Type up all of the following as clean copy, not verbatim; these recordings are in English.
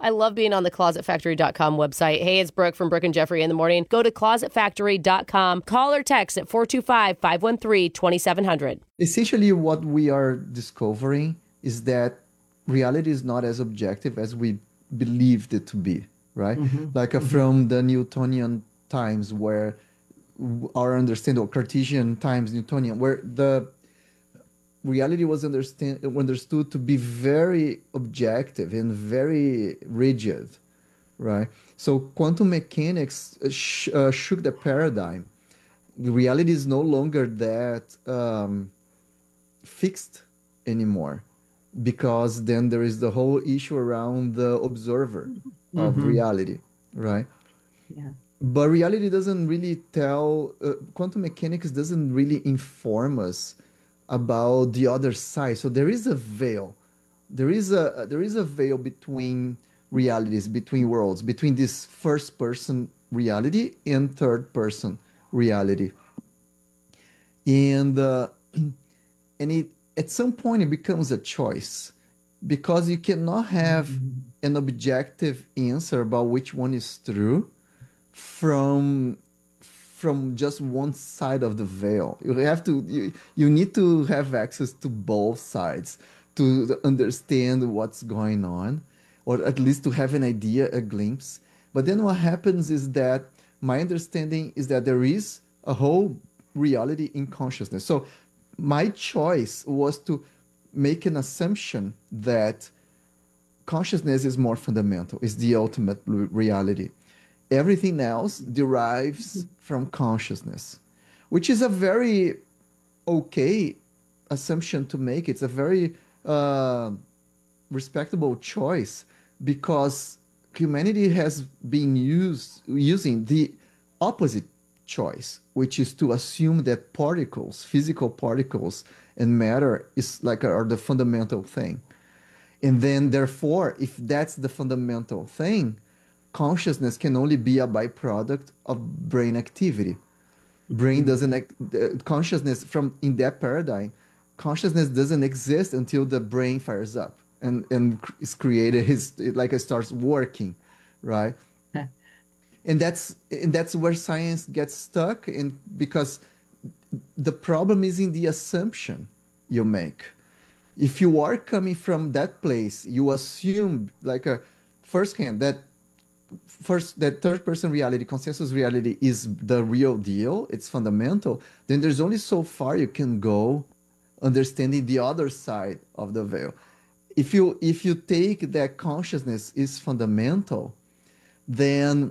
I love being on the closetfactory.com website. Hey, it's Brooke from Brooke and Jeffrey in the morning. Go to closetfactory.com. Call or text at 425-513-2700. Essentially, what we are discovering is that reality is not as objective as we believed it to be, right? Like from the Newtonian times, where our understanding, or Cartesian times, Newtonian, where the reality was understood to be very objective and very rigid, right? So quantum mechanics shook the paradigm. Reality is no longer that fixed anymore, because then there is the whole issue around the observer of Mm-hmm. reality, right? Yeah. But reality doesn't really tell, quantum mechanics doesn't really inform us about the other side. So there is a veil. There is a veil between realities, between worlds, between this first person reality and third person reality. And and it at some point it becomes a choice, because you cannot have an objective answer about which one is true from just one side of the veil. You need to have access to both sides to understand what's going on, or at least to have an idea, a glimpse. But then what happens is that my understanding is that there is a whole reality in consciousness. So my choice was to make an assumption that consciousness is more fundamental, is the ultimate reality. Everything else derives from consciousness, which is a very okay assumption to make. It's a very respectable choice, because humanity has been using the opposite choice, which is to assume that particles, physical particles, and matter are the fundamental thing. And then, therefore, if that's the fundamental thing, consciousness can only be a byproduct of brain activity. Brain doesn't consciousness from in that paradigm, consciousness doesn't exist until the brain fires up and is created, like it starts working, right? And that's where science gets stuck, and because the problem is in the assumption you make. If you are coming from that place, you assume, like a firsthand, that third person reality, consensus reality, is the real deal, it's fundamental. Then there's only so far you can go understanding the other side of the veil. If you take that consciousness is fundamental, then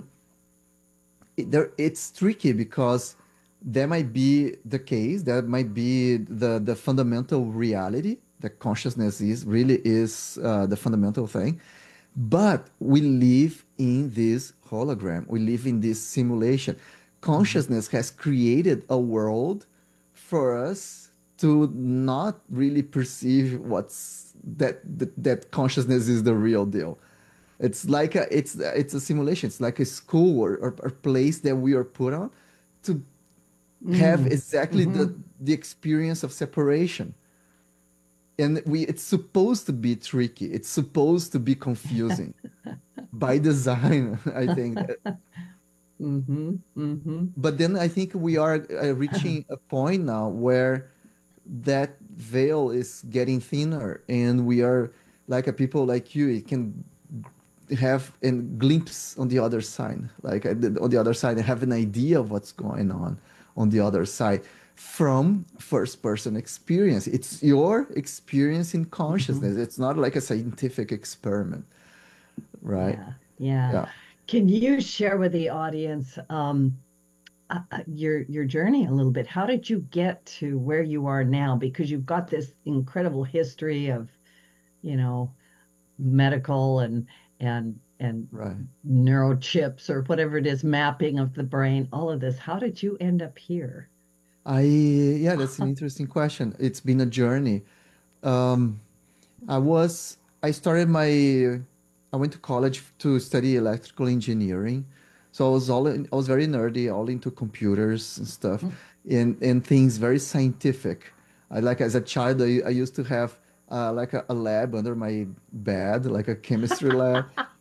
it's tricky, because that might be the case, that might be the fundamental reality, that consciousness is the fundamental thing. But we live in this hologram, we live in this simulation. Consciousness has created a world for us to not really perceive that consciousness is the real deal. It's a simulation. It's like a school, or place that we are put on to have exactly the experience of separation. And it's supposed to be tricky. It's supposed to be confusing by design, I think. But then I think we are reaching a point now where that veil is getting thinner, and we are, like, a people like you, it can have a glimpse on the other side, like on the other side, and have an idea of what's going on the other side from first person experience. It's your experience in consciousness. It's not like a scientific experiment, right? Yeah. Yeah. Yeah. Can you share with the audience your journey a little bit? How did you get to where you are now? Because you've got this incredible history of, you know, medical and Right. neurochips or whatever it is, mapping of the brain, all of this. How did you end up here? Yeah, that's an interesting question. It's been a journey. Um, I started I went to college to study electrical engineering. So I was very nerdy, all into computers and stuff, and things very scientific. As a child, I used to have like a lab under my bed, like a chemistry lab.